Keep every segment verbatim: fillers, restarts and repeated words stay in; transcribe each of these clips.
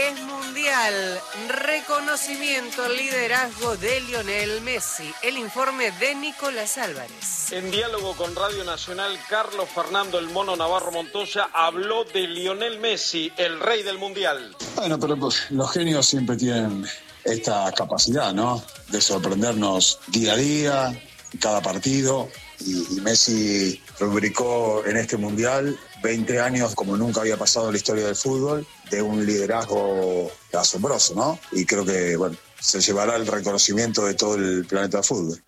es mundial. Reconocimiento al liderazgo de Lionel Messi. El informe de Nicolás Álvarez. En diálogo con Radio Nacional, Carlos Fernando el Mono Navarro Montoya habló de Lionel Messi, el rey del mundial. Bueno, pero pues, los genios siempre tienen esta capacidad, ¿no? De sorprendernos día a día, cada partido. Y, y Messi rubricó en este mundial veinte años como nunca había pasado en la historia del fútbol, de un liderazgo asombroso, ¿no? Y creo que, bueno, se llevará el reconocimiento de todo el planeta de fútbol.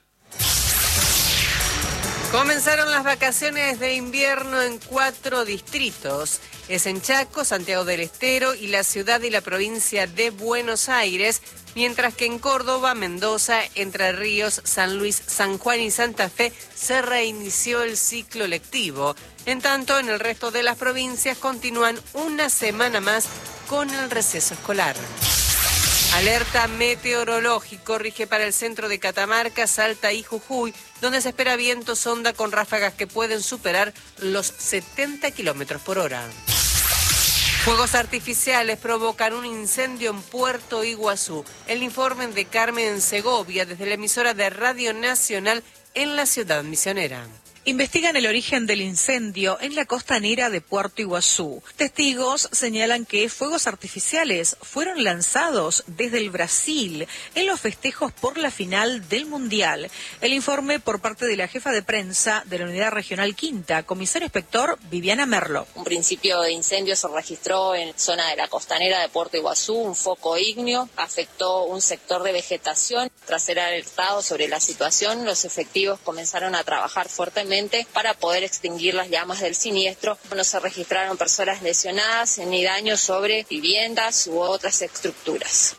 Comenzaron las vacaciones de invierno en cuatro distritos. Es en Chaco, Santiago del Estero y la ciudad y la provincia de Buenos Aires, mientras que en Córdoba, Mendoza, Entre Ríos, San Luis, San Juan y Santa Fe se reinició el ciclo lectivo. En tanto, en el resto de las provincias continúan una semana más con el receso escolar. Alerta meteorológico rige para el centro de Catamarca, Salta y Jujuy, donde se espera viento sonda con ráfagas que pueden superar los setenta kilómetros por hora. Fuegos artificiales provocan un incendio en Puerto Iguazú. El informe de Carmen Segovia desde la emisora de Radio Nacional en la ciudad misionera. Investigan el origen del incendio en la costanera de Puerto Iguazú. Testigos señalan que fuegos artificiales fueron lanzados desde el Brasil en los festejos por la final del Mundial. El informe por parte de la jefa de prensa de la Unidad Regional Quinta, comisario inspector Viviana Merlo. Un principio de incendio se registró en zona de la costanera de Puerto Iguazú, un foco ígneo, afectó un sector de vegetación. Tras ser alertado sobre la situación, los efectivos comenzaron a trabajar fuertemente para poder extinguir las llamas del siniestro. No se registraron personas lesionadas ni daños sobre viviendas u otras estructuras.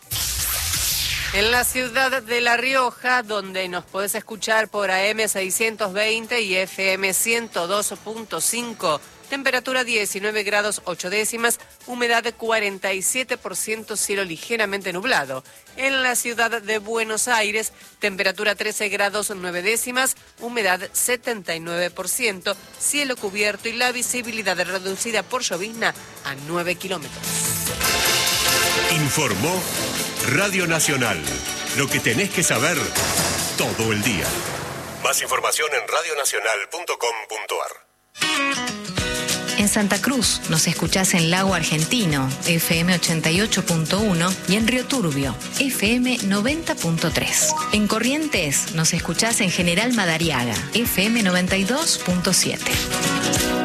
En la ciudad de La Rioja, donde nos podés escuchar por A M seiscientos veinte y F M ciento dos punto cinco, temperatura diecinueve grados ocho décimas, humedad de cuarenta y siete por ciento, cielo ligeramente nublado. En la ciudad de Buenos Aires, temperatura trece grados nueve décimas, humedad setenta y nueve por ciento, cielo cubierto y la visibilidad reducida por llovizna a nueve kilómetros. Informó Radio Nacional. Lo que tenés que saber todo el día. Más información en radio nacional punto com punto a r. En Santa Cruz nos escuchás en Lago Argentino, F M ochenta y ocho punto uno, y en Río Turbio, F M noventa punto tres. En Corrientes nos escuchás en General Madariaga, F M noventa y dos punto siete.